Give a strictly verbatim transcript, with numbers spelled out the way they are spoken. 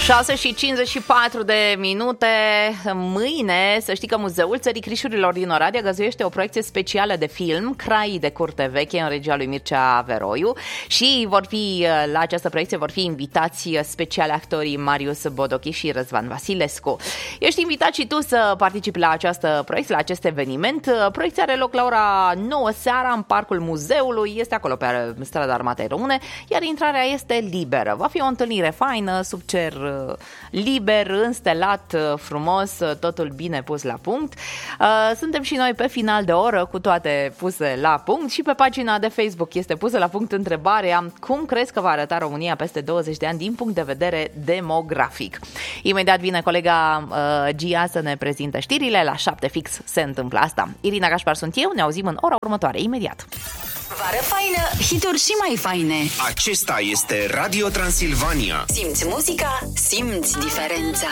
șase și cincizeci și patru de minute. Mâine, să știi că Muzeul Țării Crișurilor din Oradea găzduiește o proiecție specială de film Craii de curte veche în regia lui Mircea Veroiu și vor fi la această proiecție vor fi invitați special actorii Marius Bodochi și Răzvan Vasilescu. Ești invitat și tu să participi la această proiecție, la acest eveniment. Proiecția are loc la ora nouă seara în Parcul Muzeului, este acolo pe strada Armatei Române, iar intrarea este liberă. Va fi o întâlnire faină, sub cer liber, înstelat, frumos, totul bine pus la punct. Suntem și noi pe final de oră cu toate puse la punct și pe pagina de Facebook este pusă la punct întrebarea: cum crezi că va arăta România peste douăzeci de ani din punct de vedere demografic? Imediat vine colega uh, Gia să ne prezinte știrile, la șapte fix se întâmplă asta. Irina Gașpar sunt eu, ne auzim în ora următoare, imediat. Vară faină, hituri și mai faine. Acesta este Radio Transilvania. Simți muzica, simți diferența.